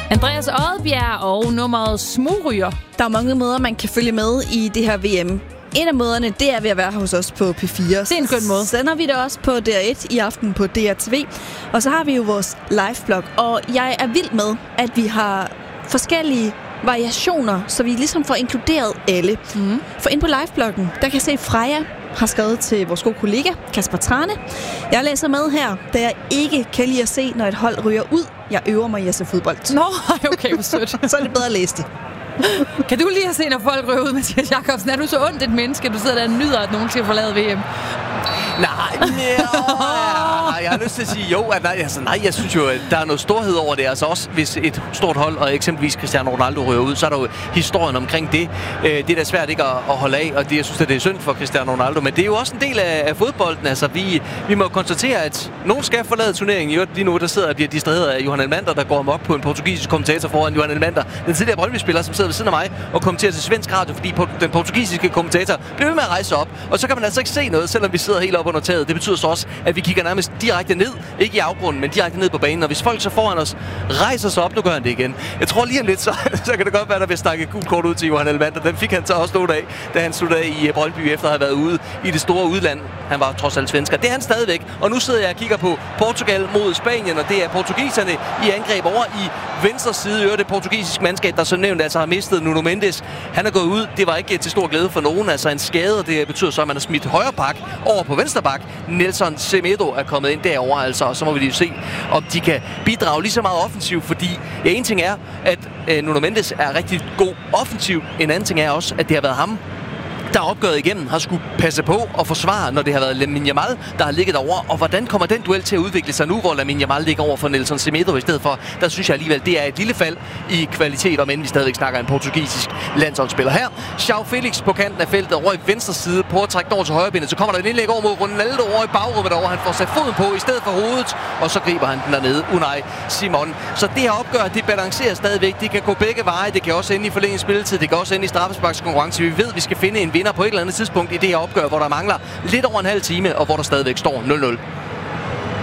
Andreas Odbjerg og nummeret Smugryger. Der er mange måder, man kan følge med i det her VM. En af måderne, det er ved at være hos os på P4. Det er en skøn måde. Sender vi det også på DR1 i aften på DRTV. Og så har vi jo vores live-blog. Og jeg er vild med, at vi har forskellige variationer, så vi ligesom får inkluderet alle. For ind på live-bloggen, der kan jeg se, Freja har skrevet til vores gode kollega, Kasper Trane. Jeg læser med her, da jeg ikke kan lide at se, når et hold ryger ud. Jeg øver mig i at se fodbold. Nå, okay, hvor sødt. Så er det bedre at læse det. Kan du lige at se, når folk ryger ud, Mathias Jakobsen? Er du så ondt et menneske, du sidder der og nyder, at nogen skal forlade VM? Nej, jeg har lyst til at sige jo. Jeg synes jo, at der er noget storhed over det. Altså også hvis et stort hold, og eksempelvis Cristiano Ronaldo ryger ud, så er der jo historien omkring det. Det er da svært ikke at holde af, og jeg synes, at det er synd for Cristiano Ronaldo. Men det er jo også en del af fodbolden. Altså, vi må konstatere, at nogen skal forlade turneringen. Lige nu, der sidder og bliver distraheret af Johan Elmander, der går op på en portugisisk kommentator foran Johan Elmander, den tidligere Brøndby-spiller, som sidder ved siden af mig og kommenterer til svensk radio, fordi den portugisiske kommentator bliver ved med at rejse op. Og så kan man altså ikke se noget, selvom vi sidder helt op under taget. Det betyder så også, at vi kigger nærmest direkte ned, ikke i afgrunden, men direkte ned på banen. Og hvis folk så foran os rejser sig op, nu gør han det igen. Jeg tror lige om lidt, så kan det godt være, der vil snakke gult kort ud til Johan Elmander. Den fik han så også noget af, da han sluttede af i Brøndby efter at have været ude i det store udland. Han var trods alt svensker. Det er han stadigvæk. Og nu sidder jeg og kigger på Portugal mod Spanien, og det er portugiserne i angreb over i venstre side. Det portugisiske mandskab, der som nævnt altså har mistet Nuno Mendes. Han er gået ud. Det var ikke til stor glæde for nogen. Altså en skade, og det betyder så, at man har smidt højre bak over på venstre bak. Nelson Semedo er kommet ind derovre, altså, og så må vi lige se, om de kan bidrage lige så meget offensivt, fordi en ting er, at Nuno Mendes er rigtig god offensiv. En anden ting er også, at det har været ham, der opgøret igennem har skulle passe på og forsvare, når det har været Lamine Yamal, der har ligget over. Og hvordan kommer den duel til at udvikle sig nu, hvor Lamine Yamal ligger over for Nelson Semedo i stedet for? Der synes jeg alligevel, det er et lille fald i kvalitet, om end vi stadigvæk snakker en portugisisk landsholdsspiller her. João Felix på kanten af feltet over i venstre side, på at trække over til højrebenet. Så kommer der et indlæg over mod Ronaldo over i bagrummet over. Han får sat foden på i stedet for hovedet, og så griber han den dernede. Unai Simon. Så det her opgør, det balancerer stadigvæk. Det kan gå begge veje. Det kan også ende i forlænget spilletid. Det kan også ende i straffesparkskonkurrence. Vi ved, at vi skal finde en vinder på et eller andet tidspunkt i det her opgør, hvor der mangler lidt over en halv time, og hvor der stadigvæk står 0-0.